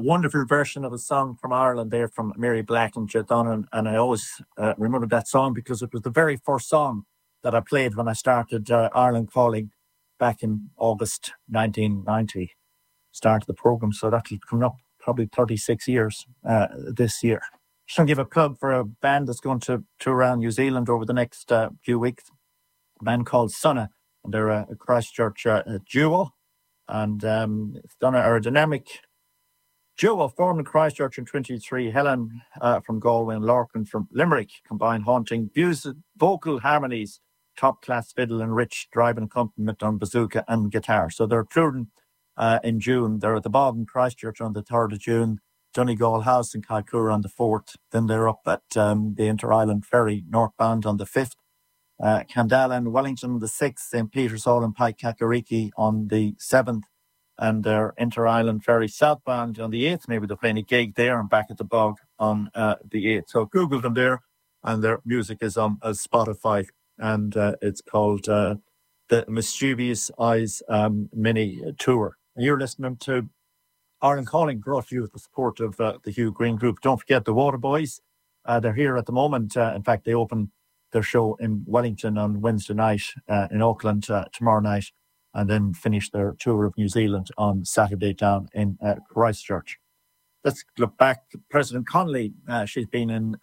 wonderful version of a song from Ireland there from Mary Black and Joe Donnan. And I always remember that song because it was the very first song that I played when I started Ireland Calling back in August 1990. Started the programme, so that'll come up probably 36 years this year. Just going to give a plug for a band that's going to tour around New Zealand over the next few weeks. A band called Sunna, and they're a Christchurch duo. And it's done a dynamic duo formed in Christchurch in 23. Helen from Galway and Larkin from Limerick combine haunting vocal harmonies, top-class fiddle and rich driving accompaniment on bazooka and guitar. So they're touring in June. They're at the Bob in Christchurch on the 3rd of June, Donegal House in Kaikoura on the 4th. Then they're up at the Inter-Island Ferry northbound on the 5th. Candala and Wellington on the 6th, St. Peter's Hall in Pike Kakariki on the 7th, and their Inter-Island Ferry southbound on the 8th. Maybe they're playing a gig there and back at the Bog on the 8th. So Google them there, and their music is on Spotify, and it's called the Mischievous Eyes Mini Tour. And you're listening to Ireland Calling, brought to you with the support of the Hugh Green Group. Don't forget the Waterboys. They're here at the moment. In fact, they open their show in Wellington on Wednesday night, in Auckland tomorrow night, and then finish their tour of New Zealand on Saturday down in Christchurch. Let's look back. President Connolly, she's been in